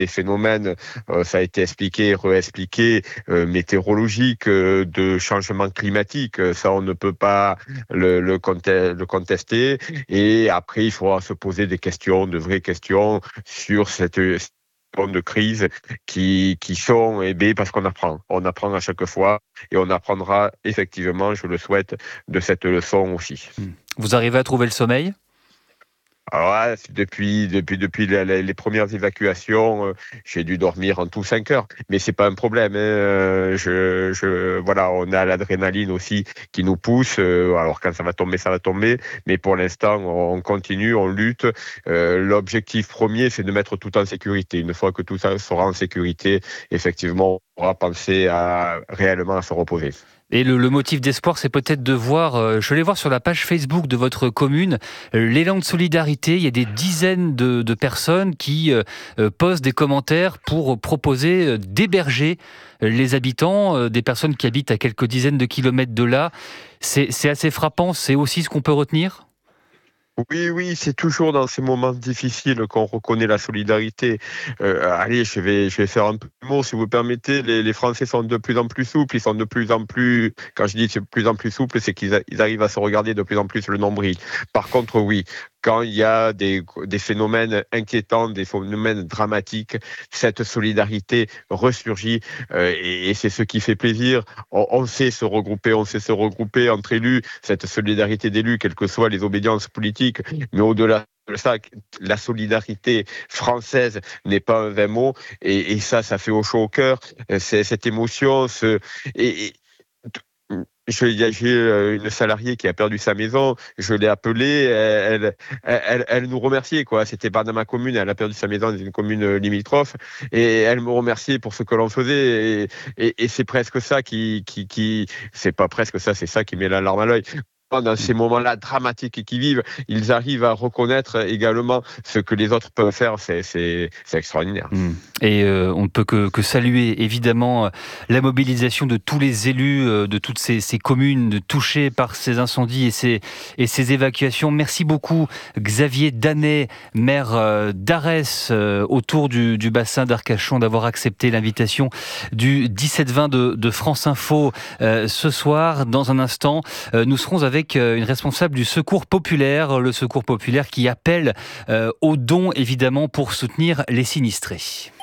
des phénomènes, ça a été expliqué, réexpliqué, météorologiques, de changement climatique. Ça, on ne peut pas le contester. Et après, il faudra se poser des questions, de vraies questions sur cette de crise qui sont parce qu'on apprend. On apprend à chaque fois et on apprendra effectivement, je le souhaite, de cette leçon aussi. Vous arrivez à trouver le sommeil ? Alors là, depuis les premières évacuations, j'ai dû dormir en tout 5 heures, mais c'est pas un problème. Voilà, on a l'adrénaline aussi qui nous pousse. Alors quand ça va tomber. Mais pour l'instant, on continue, on lutte. L'objectif premier, c'est de mettre tout en sécurité. Une fois que tout ça sera en sécurité, effectivement, on pourra penser réellement à se reposer. Et le motif d'espoir, c'est peut-être de voir, je suis allé voir sur la page Facebook de votre commune, l'élan de solidarité. Il y a des dizaines de personnes qui posent des commentaires pour proposer d'héberger les habitants, des personnes qui habitent à quelques dizaines de kilomètres de là. C'est assez frappant, c'est aussi ce qu'on peut retenir ? Oui, c'est toujours dans ces moments difficiles qu'on reconnaît la solidarité. Allez, je vais faire un peu de mots, si vous permettez. Les Français sont de plus en plus souples, ils sont de plus en plus, quand je dis de plus en plus souples, c'est qu'ils arrivent à se regarder de plus en plus le nombril. Par contre, oui, quand il y a des phénomènes inquiétants, des phénomènes dramatiques, cette solidarité ressurgit et c'est ce qui fait plaisir. On sait se regrouper entre élus, cette solidarité d'élus, quelles que soient les obédiences politiques, mais au-delà de ça, la solidarité française n'est pas un vain mot et ça fait au chaud au cœur. C'est cette émotion, j'ai une salariée qui a perdu sa maison, je l'ai appelée, elle nous remerciait, quoi. C'était pas dans ma commune, elle a perdu sa maison dans une commune limitrophe, et elle me remerciait pour ce que l'on faisait, et c'est presque ça c'est pas presque ça, c'est ça qui met la larme à l'œil. Dans ces moments-là dramatiques qu'ils vivent, ils arrivent à reconnaître également ce que les autres peuvent faire. C'est extraordinaire. Et on ne peut que saluer évidemment la mobilisation de tous les élus de toutes ces communes touchées par ces incendies et ces évacuations. Merci beaucoup Xavier Danet, maire d'Arès, autour du bassin d'Arcachon, d'avoir accepté l'invitation du 17-20 de France Info ce soir. Dans un instant, nous serons avec une responsable du Secours Populaire, le Secours Populaire qui appelle aux dons évidemment pour soutenir les sinistrés.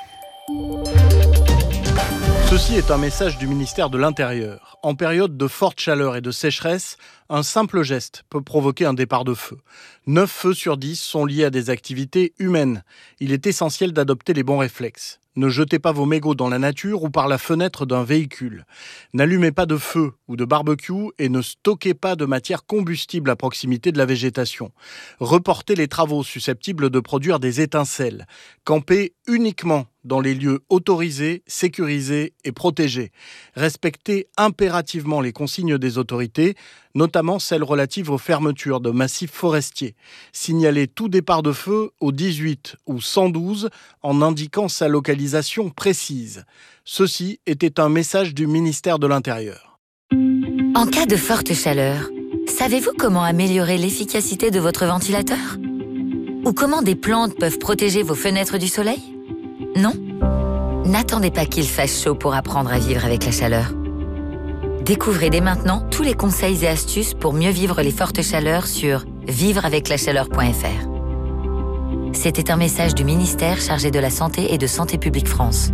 Ceci est un message du ministère de l'Intérieur. En période de forte chaleur et de sécheresse, un simple geste peut provoquer un départ de feu. 9 feux sur 10 sont liés à des activités humaines. Il est essentiel d'adopter les bons réflexes. Ne jetez pas vos mégots dans la nature ou par la fenêtre d'un véhicule. N'allumez pas de feu ou de barbecue et ne stockez pas de matière combustible à proximité de la végétation. Reportez les travaux susceptibles de produire des étincelles. Campez uniquement dans les lieux autorisés, sécurisés et protégés. Respectez impérativement les consignes des autorités, notamment celles relatives aux fermetures de massifs forestiers. Signalez tout départ de feu au 18 ou 112 en indiquant sa localisation précise. Ceci était un message du ministère de l'Intérieur. En cas de forte chaleur, savez-vous comment améliorer l'efficacité de votre ventilateur ? Ou comment des plantes peuvent protéger vos fenêtres du soleil ? Non ? N'attendez pas qu'il fasse chaud pour apprendre à vivre avec la chaleur. Découvrez dès maintenant tous les conseils et astuces pour mieux vivre les fortes chaleurs sur vivreaveclachaleur.fr. C'était un message du ministère chargé de la Santé et de Santé publique France.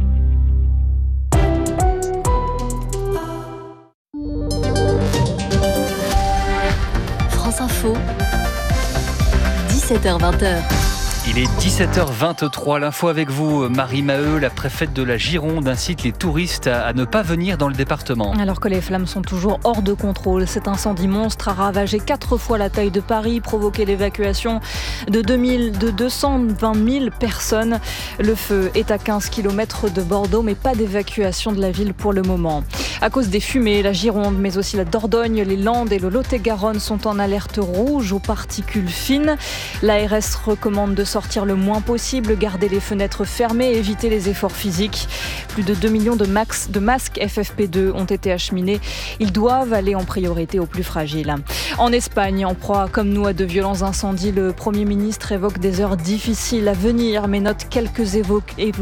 France Info, 17h-20h. Il est 17h23, l'info avec vous, Marie Maheu, la préfète de la Gironde, incite les touristes à ne pas venir dans le département. Alors que les flammes sont toujours hors de contrôle, cet incendie monstre a ravagé 4 fois la taille de Paris, provoqué l'évacuation de 220 000 personnes. Le feu est à 15 km de Bordeaux, mais pas d'évacuation de la ville pour le moment. À cause des fumées, la Gironde, mais aussi la Dordogne, les Landes et le Lot-et-Garonne sont en alerte rouge aux particules fines. L'ARS recommande de sortir le moins possible, garder les fenêtres fermées et éviter les efforts physiques. Plus de 2 millions de masques FFP2 ont été acheminés. Ils doivent aller en priorité aux plus fragiles. En Espagne, en proie comme nous à de violents incendies, le Premier ministre évoque des heures difficiles à venir, mais note quelques